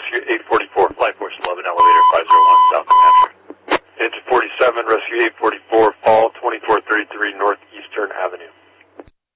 Rescue 844, Flight Force 11, elevator 501, South New Hampshire. Engine 47, Rescue 844, fault,